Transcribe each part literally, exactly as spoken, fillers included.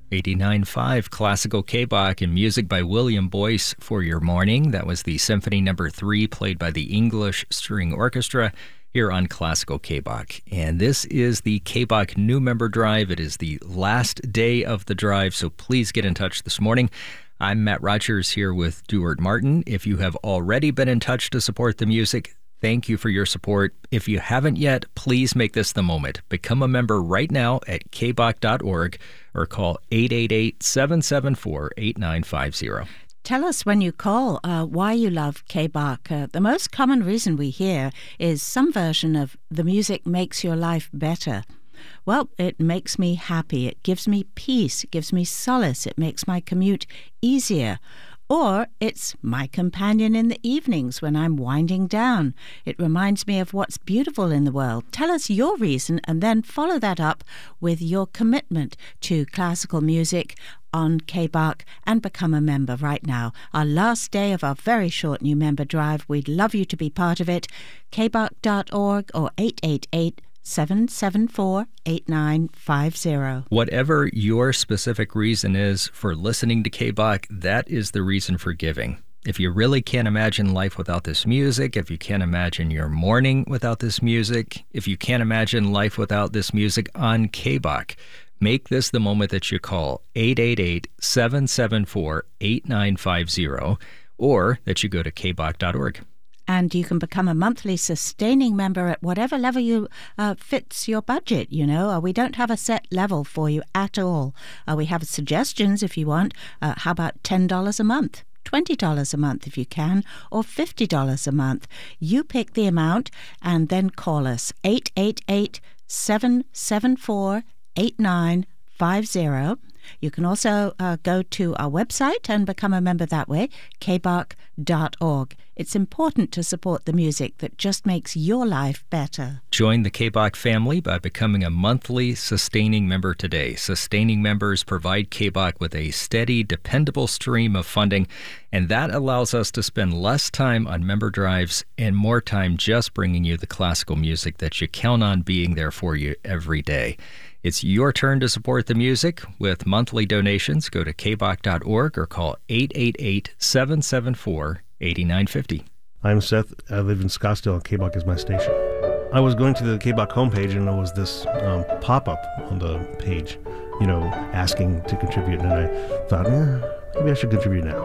eighty-nine point five Classical K-Bach and music by William Boyce for your morning. That was the Symphony Number three played by the English String Orchestra here on Classical K-Bach. And this is the K-Bach New Member Drive. It is the last day of the drive, so please get in touch this morning. I'm Matt Rogers here with Duart Martin. If you have already been in touch to support the music, thank you for your support. If you haven't yet, please make this the moment. Become a member right now at k bach dot org or call eight eight eight, seven seven four, eight nine five zero. Tell us when you call uh, why you love K-Bach. Uh, the most common reason we hear is some version of the music makes your life better. Well, it makes me happy. It gives me peace. It gives me solace. It makes my commute easier. Or it's my companion in the evenings when I'm winding down. It reminds me of what's beautiful in the world. Tell us your reason and then follow that up with your commitment to classical music on K-Bach and become a member right now. Our last day of our very short new member drive. We'd love you to be part of it. k bach dot org or eight eight eight, seven seven four, eight nine five zero. Whatever your specific reason is for listening to K-Bach, that is the reason for giving. If you really can't imagine life without this music, if you can't imagine your morning without this music, if you can't imagine life without this music on K-Bach, make this the moment that you call eight eight eight, seven seven four, eight nine five zero or that you go to k bach dot org. And you can become a monthly sustaining member at whatever level you uh, fits your budget, you know. Uh, we don't have a set level for you at all. Uh, we have suggestions if you want. Uh, how about ten dollars a month? twenty dollars a month if you can, or fifty dollars a month. You pick the amount and then call us eight eight eight, seven seven four, eight nine five zero. You can also uh, go to our website and become a member that way, k bach dot org. It's important to support the music that just makes your life better. Join the K-Bach family by becoming a monthly sustaining member today. Sustaining members provide K-Bach with a steady, dependable stream of funding, and that allows us to spend less time on member drives and more time just bringing you the classical music that you count on being there for you every day. It's your turn to support the music with monthly donations. Go to k bach dot org or call eight eight eight, seven seven four, eight nine five zero. I'm Seth. I live in Scottsdale, and K-Bach is my station. I was going to the K-Bach homepage, and there was this um, pop-up on the page, you know, asking to contribute. And I thought, eh, maybe I should contribute now.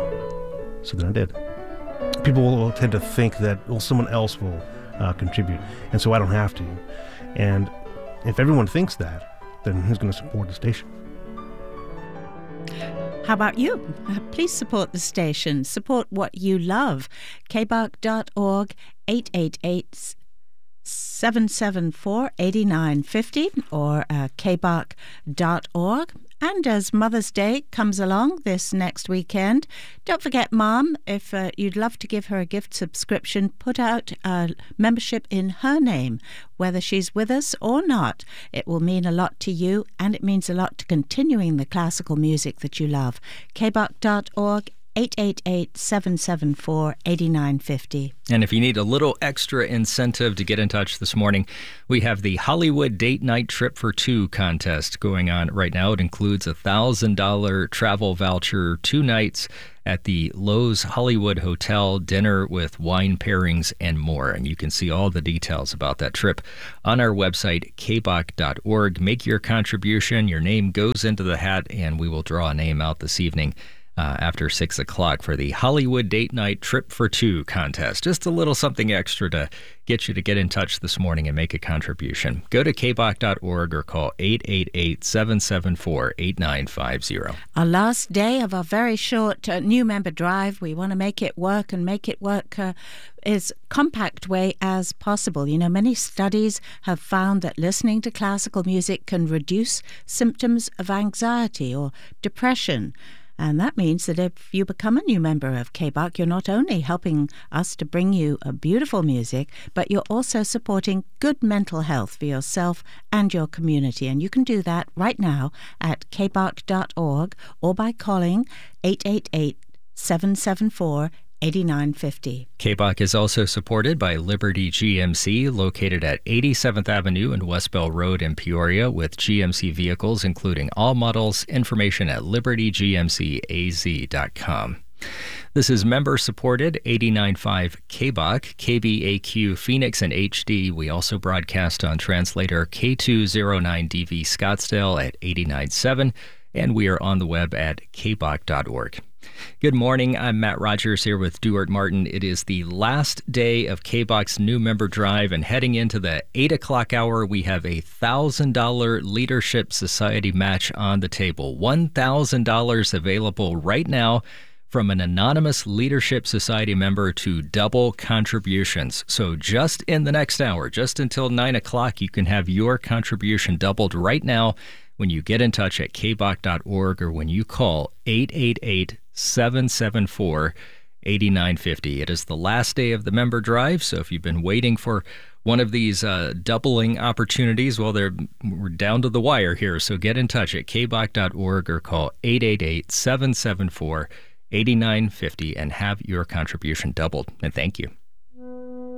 So then I did. People will tend to think that, well, someone else will uh, contribute, and so I don't have to. And if everyone thinks that, then who's going to support the station? How about you? Uh, please support the station. Support what you love. k bach dot org, eight eight eight, seven seven four, eight nine five zero or uh, k bach dot org. And as Mother's Day comes along this next weekend, don't forget, Mom, if uh, you'd love to give her a gift subscription, put out a membership in her name, whether she's with us or not. It will mean a lot to you, and it means a lot to continuing the classical music that you love. k bach dot org, eight eight eight, seven seven four, eight nine five zero. And if you need a little extra incentive to get in touch this morning, we have the Hollywood Date Night Trip for Two contest going on right now. It includes a one thousand dollars travel voucher, two nights at the Loews Hollywood Hotel, dinner with wine pairings and more. And you can see all the details about that trip on our website, k bach dot org. Make your contribution. Your name goes into the hat, and we will draw a name out this evening Uh, after six o'clock for the Hollywood Date Night Trip for Two contest. Just a little something extra to get you to get in touch this morning and make a contribution. Go to k bach dot org or call eight eight eight, seven seven four, eight nine five zero. Our last day of our very short uh, new member drive. We want to make it work and make it work uh, as compact way as possible. You know, many studies have found that listening to classical music can reduce symptoms of anxiety or depression. And that means that if you become a new member of K-Bach, you're not only helping us to bring you a beautiful music, but you're also supporting good mental health for yourself and your community. And you can do that right now at k bach dot org or by calling eight eight eight, seven seven four, eighty-nine fifty. K B O C is also supported by Liberty G M C, located at eighty-seventh Avenue and West Bell Road in Peoria, with G M C vehicles including all models. Information at liberty g m c a z dot com. This is member-supported eighty-nine point five K B O C, K B A Q Phoenix and H D. We also broadcast on translator K two oh nine D V Scottsdale at eighty-nine point seven, and we are on the web at k b o c dot org. Good morning. I'm Matt Rogers here with Duart Martin. It is the last day of K B O C's new member drive, and heading into the eight o'clock hour, we have a one thousand dollars Leadership Society match on the table. one thousand dollars available right now from an anonymous Leadership Society member to double contributions. So just in the next hour, just until nine o'clock, you can have your contribution doubled right now when you get in touch at k b o c dot org or when you call eight eight eight, seven seven four, eight nine five zero. It is the last day of the member drive, so if you've been waiting for one of these uh, doubling opportunities, well, they're, we're down to the wire here. So get in touch at k b o c dot org or call eight eight eight, seven seven four, eight nine five zero and have your contribution doubled. And thank you.